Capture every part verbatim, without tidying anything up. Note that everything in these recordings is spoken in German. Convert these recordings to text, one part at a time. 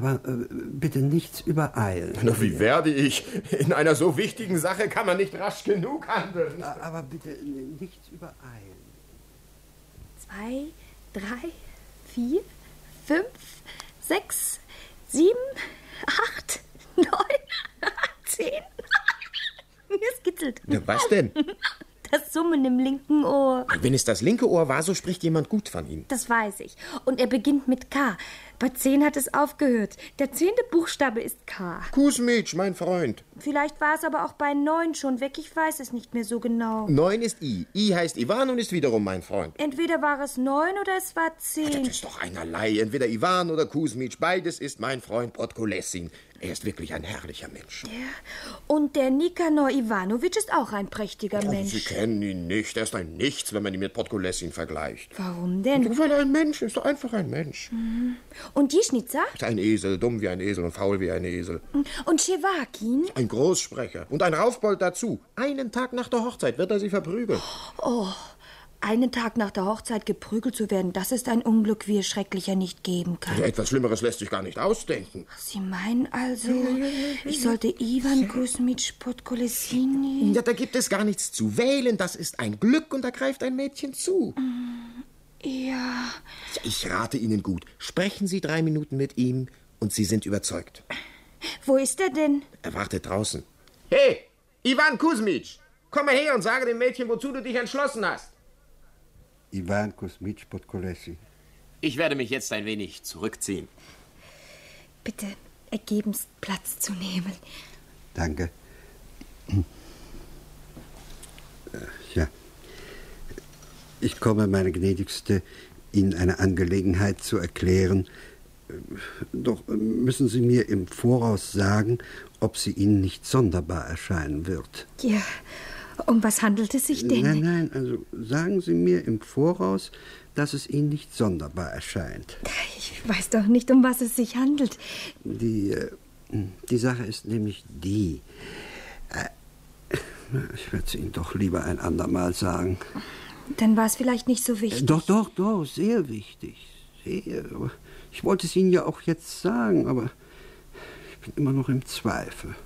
Aber äh, bitte nichts übereilen. Na, wie werde ich? In einer so wichtigen Sache kann man nicht rasch genug handeln. Aber bitte nichts übereilen. Zwei, drei, vier, fünf, sechs, sieben, acht, neun, zehn. Mir ist kitzelt. Na, was denn? Das Summen im linken Ohr. Wenn es das linke Ohr war, so spricht jemand gut von ihm. Das weiß ich. Und er beginnt mit K. Bei zehn hat es aufgehört. Der zehnte Buchstabe ist K. Kusmitsch, mein Freund. Vielleicht war es aber auch bei neun schon weg. Ich weiß es nicht mehr so genau. Neun ist I. I heißt Ivan und ist wiederum mein Freund. Entweder war es neun oder es war Das zehn. ist doch einerlei. Entweder Ivan oder Kusmitsch. Beides ist mein Freund Podkolessin. Er ist wirklich ein herrlicher Mensch. Ja. Und der Nikanor Iwanowitsch ist auch ein prächtiger Oh, Mensch. Sie kennen ihn nicht. Er ist ein Nichts, wenn man ihn mit Podkolessin vergleicht. Warum denn? Weil er ein Mensch ist. Einfach ein Mensch. Mhm. Und Jischnitzer? Ist ein Esel. Dumm wie ein Esel und faul wie ein Esel. Und Schewakin? Ein Großsprecher. Und ein Raufbold dazu. Einen Tag nach der Hochzeit wird er sie verprügeln. Oh, einen Tag nach der Hochzeit geprügelt zu werden, das ist ein Unglück, wie es schrecklicher nicht geben kann. Etwas Schlimmeres lässt sich gar nicht ausdenken. Sie meinen also, ich sollte Ivan Kusmitsch Podkolessin... Ja, da gibt es gar nichts zu wählen. Das ist ein Glück und da greift ein Mädchen zu. Ja. Ja, ich rate Ihnen gut. Sprechen Sie drei Minuten mit ihm und Sie sind überzeugt. Wo ist er denn? Er wartet draußen. Hey, Ivan Kusmitsch, komm mal her und sage dem Mädchen, wozu du dich entschlossen hast. Ivan Kusmitsch Podkolessin. Ich werde mich jetzt ein wenig zurückziehen. Bitte ergebenst Platz zu nehmen. Danke. Ja. Ich komme, meine Gnädigste, Ihnen eine Angelegenheit zu erklären. Doch müssen Sie mir im Voraus sagen, ob sie Ihnen nicht sonderbar erscheinen wird. Ja, um was handelt es sich denn? Nein, nein, also sagen Sie mir im Voraus, dass es Ihnen nicht sonderbar erscheint. Ich weiß doch nicht, um was es sich handelt. Die, die Sache ist nämlich die... Ich werde es Ihnen doch lieber ein andermal sagen. Dann war es vielleicht nicht so wichtig. Doch, doch, doch, sehr wichtig. Sehr. Ich wollte es Ihnen ja auch jetzt sagen, aber ich bin immer noch im Zweifel.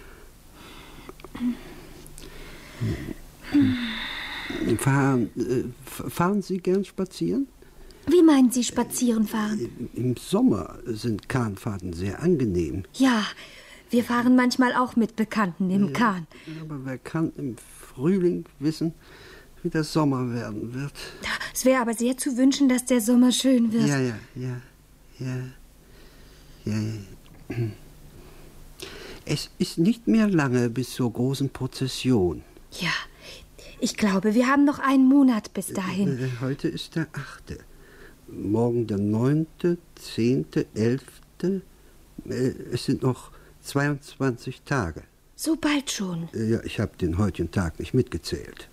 Fahren, äh, fahren Sie gern spazieren? Wie meinen Sie spazieren fahren? Im Sommer sind Kahnfahrten sehr angenehm. Ja, wir fahren manchmal auch mit Bekannten im ja, Kahn. Aber wer kann im Frühling wissen, wie der Sommer werden wird? Es wäre aber sehr zu wünschen, dass der Sommer schön wird. Ja, ja, ja, ja, ja, ja. Es ist nicht mehr lange bis zur großen Prozession. Ja, ich glaube, wir haben noch einen Monat bis dahin. Heute ist der achte. Morgen der neunte, zehnte, elfte. Es sind noch zweiundzwanzig Tage. So bald schon? Ja, ich habe den heutigen Tag nicht mitgezählt.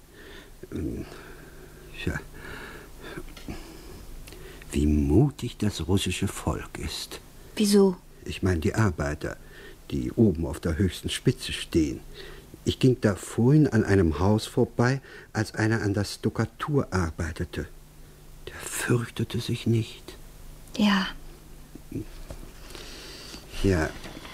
Ja. Wie mutig das russische Volk ist. Wieso? Ich meine die Arbeiter, die oben auf der höchsten Spitze stehen. Ich ging da vorhin an einem Haus vorbei, als einer an der Stuckatur arbeitete. Der fürchtete sich nicht. Ja. Ja.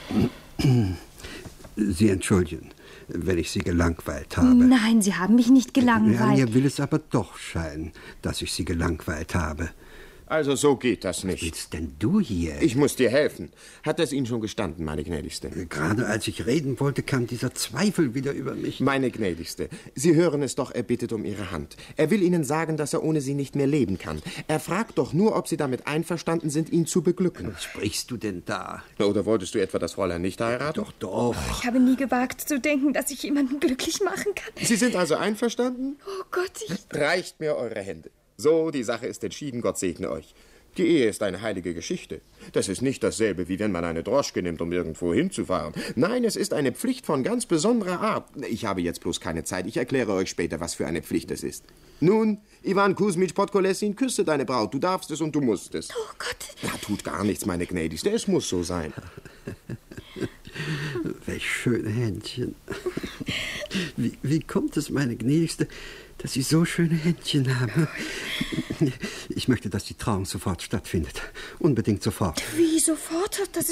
Sie entschuldigen, wenn ich Sie gelangweilt habe. Nein, Sie haben mich nicht gelangweilt. Ja, mir will es aber doch scheinen, dass ich Sie gelangweilt habe. Also so geht das nicht. Was willst denn du hier? Ich muss dir helfen. Hat es Ihnen schon gestanden, meine Gnädigste? Gerade als ich reden wollte, kam dieser Zweifel wieder über mich. Meine Gnädigste, Sie hören es doch, er bittet um Ihre Hand. Er will Ihnen sagen, dass er ohne Sie nicht mehr leben kann. Er fragt doch nur, ob Sie damit einverstanden sind, ihn zu beglücken. Was sprichst du denn da? Oder wolltest du etwa das Fräulein nicht heiraten? Doch, doch. Ich habe nie gewagt zu denken, dass ich jemanden glücklich machen kann. Sie sind also einverstanden? Oh Gott, ich... Reicht mir eure Hände. So, die Sache ist entschieden, Gott segne euch. Die Ehe ist eine heilige Geschichte. Das ist nicht dasselbe, wie wenn man eine Droschke nimmt, um irgendwo hinzufahren. Nein, es ist eine Pflicht von ganz besonderer Art. Ich habe jetzt bloß keine Zeit. Ich erkläre euch später, was für eine Pflicht es ist. Nun, Ivan Kusmitsch Podkolessin, küsse deine Braut. Du darfst es und du musst es. Oh Gott. Ja, tut gar nichts, meine Gnädigste. Es muss so sein. Welch schöne Händchen. Wie, wie kommt es, meine Gnädigste, dass Sie so schöne Händchen haben? Ich möchte, dass die Trauung sofort stattfindet. Unbedingt sofort. Wie sofort? Das